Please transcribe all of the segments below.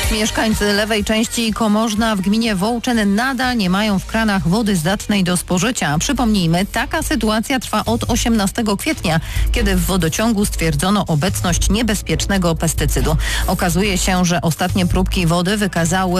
Mieszkańcy lewej części Komorzna w gminie Wołczyn nadal nie mają w kranach wody zdatnej do spożycia. Przypomnijmy, taka sytuacja trwa od 18 kwietnia, kiedy w wodociągu stwierdzono obecność niebezpiecznego pestycydu. Okazuje się, że ostatnie próbki wody wykazały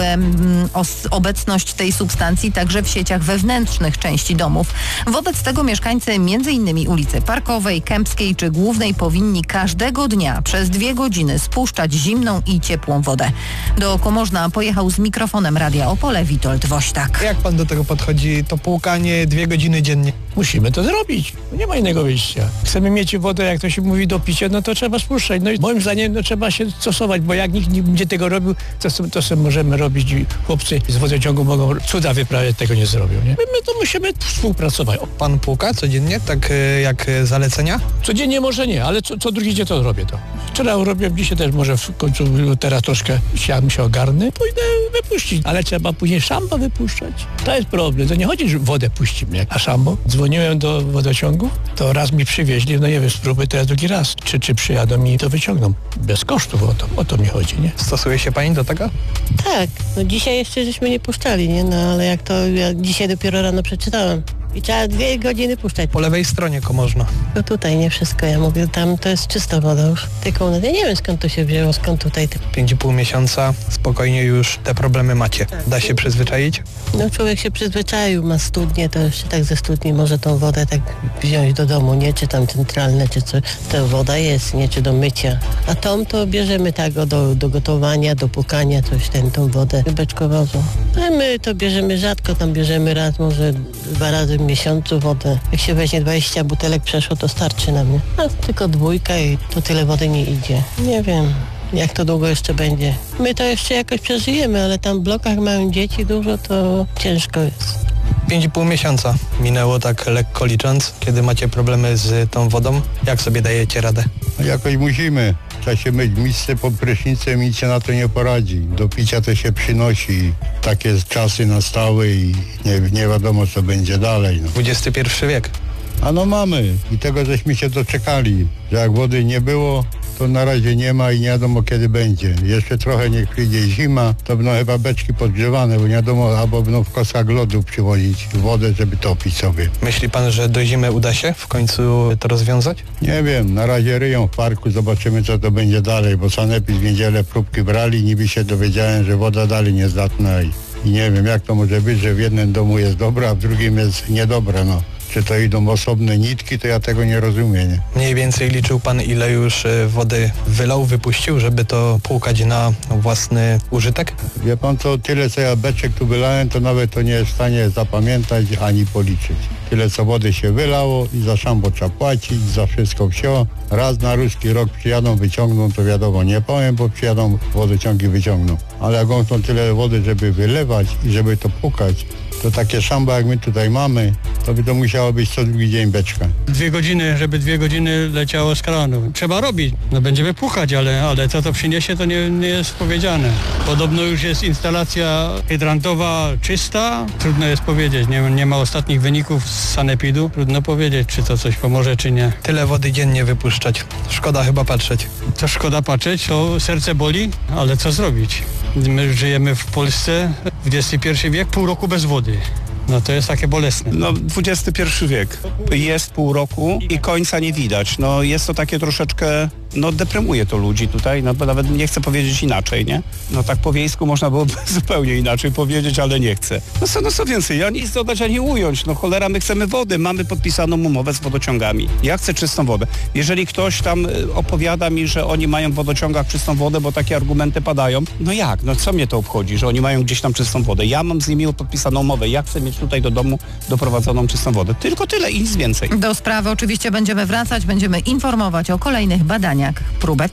obecność tej substancji także w sieciach wewnętrznych części domów. Wobec tego mieszkańcy m.in. ulicy Parkowej, Kępskiej czy Głównej powinni każdego dnia przez 2 godziny spuszczać zimną i ciepłą wodę. Do Komorzna pojechał z mikrofonem Radia Opole Witold Wośtak. Jak pan do tego podchodzi? To płukanie 2 godziny dziennie? Musimy to zrobić. Nie ma innego wyjścia. Chcemy mieć wodę, jak to się mówi, do picia, no to trzeba spuszczać. No i moim zdaniem trzeba się stosować, bo jak nikt nie będzie tego robił, to sobie możemy robić. Chłopcy z wodociągu mogą cuda wyprawiać, tego nie zrobią. Nie? My to musimy współpracować. Pan płuka codziennie, tak jak zalecenia? Codziennie może nie, ale co drugi dzień to robię to. Wczoraj robię, dzisiaj też może w końcu teraz troszkę się ogarnę, pójdę wypuścić, ale trzeba później szambo wypuszczać. To jest problem. To nie chodzi, że wodę puścimy, a szambo. Dzwoniłem do wodociągu, to raz mi przywieźli, no nie wiem, spróbuję teraz drugi raz, czy przyjadą i to wyciągną. Bez kosztów, o to mi chodzi, nie? Stosuje się pani do tego? Tak, no dzisiaj jeszcze żeśmy nie puszczali, nie? No ale jak to, ja dzisiaj dopiero rano przeczytałem. I trzeba 2 godziny puszczać. Po lewej stronie Komorzna. No tutaj nie wszystko, ja mówię, tam to jest czysta woda już. Tylko ja nie wiem skąd to się wzięło, skąd tutaj. 5,5 miesiąca, spokojnie już te problemy macie. Da się przyzwyczaić? No człowiek się przyzwyczaił, ma studnię, to jeszcze tak ze studni może tą wodę tak wziąć do domu, nie? Czy tam centralne, czy co. Ta woda jest, nie? Czy do mycia. A tą to bierzemy tak do gotowania, do płukania, tą wodę beczkową. A my to bierzemy rzadko, tam bierzemy raz, może 2 razy w miesiącu wodę. Jak się weźmie 20 butelek przeszło, to starczy nam, nie? A tylko 2 i to tyle wody nie idzie. Nie wiem, jak to długo jeszcze będzie. My to jeszcze jakoś przeżyjemy, ale tam w blokach mają dzieci dużo, to ciężko jest. 5,5 miesiąca minęło, tak lekko licząc, kiedy macie problemy z tą wodą. Jak sobie dajecie radę? No jakoś musimy. Trzeba się myć misce pod prysznicem i nic się na to nie poradzi. Do picia to się przynosi. Takie czasy nastały i nie wiadomo, co będzie dalej. No. XXI wiek. A no mamy. I tego żeśmy się doczekali, że jak wody nie było, to na razie nie ma i nie wiadomo kiedy będzie. Jeszcze trochę niech przyjdzie zima, to będą chyba beczki podgrzewane, bo nie wiadomo, albo będą w koskach lodu przywozić wodę, żeby topić sobie. Myśli pan, że do zimy uda się w końcu to rozwiązać? Nie wiem, na razie ryją w parku, zobaczymy co to będzie dalej, bo sanepid w niedzielę próbki brali, niby się dowiedziałem, że woda dalej niezdatna i nie wiem jak to może być, że w jednym domu jest dobra, a w drugim jest niedobra, no. Czy to idą osobne nitki, to ja tego nie rozumiem, nie? Mniej więcej liczył pan, ile już wody wylał, wypuścił, żeby to płukać na własny użytek? Wie pan co, tyle co ja beczek tu wylałem, to nawet to nie jest w stanie zapamiętać ani policzyć. Tyle co wody się wylało i za szambo trzeba płacić, za wszystko wsio. Raz na ruski rok przyjadą, wyciągną, to wiadomo, nie powiem, bo przyjadą, wodociągi wyciągną. Ale jak on chcą tyle wody, żeby wylewać i żeby to pukać, to takie szambo jak my tutaj mamy, to by to musiało być co drugi dzień beczka. 2 godziny, żeby 2 godziny leciało z kranu. Trzeba robić, no będziemy pukać, ale co to przyniesie, to nie jest powiedziane. Podobno już jest instalacja hydrantowa czysta, trudno jest powiedzieć, nie ma ostatnich wyników z sanepidu, trudno powiedzieć, czy to coś pomoże, czy nie. Tyle wody dziennie wypuszczać, szkoda chyba patrzeć. To szkoda patrzeć, to serce boli, ale co zrobić? My żyjemy w Polsce, XXI wiek, pół roku bez wody. No to jest takie bolesne. No XXI wiek. Jest pół roku i końca nie widać. No jest to takie troszeczkę, no deprymuje to ludzi tutaj, no bo nawet nie chcę powiedzieć inaczej, nie? No tak po wiejsku można byłoby zupełnie inaczej powiedzieć, ale nie chcę. No co więcej, ja nic dodać ani ująć. No cholera, my chcemy wody, mamy podpisaną umowę z wodociągami. Ja chcę czystą wodę. Jeżeli ktoś tam opowiada mi, że oni mają w wodociągach czystą wodę, bo takie argumenty padają, no jak? No co mnie to obchodzi, że oni mają gdzieś tam czystą wodę? Ja mam z nimi podpisaną umowę, ja chcę mieć tutaj do domu doprowadzoną czystą wodę. Tylko tyle i nic więcej. Do sprawy oczywiście będziemy wracać, będziemy informować o kolejnych badaniach próbek